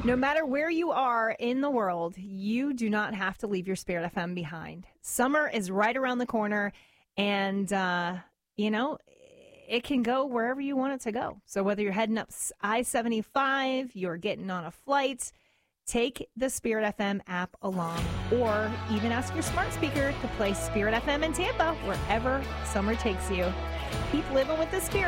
No matter where you are in the world, you do not have to leave your Spirit FM behind. Summer is right around the corner, and, it can go wherever you want it to go. So whether you're heading up I-75, you're getting on a flight, take the Spirit FM app along, or even ask your smart speaker to play Spirit FM in Tampa, wherever summer takes you. Keep living with the Spirit.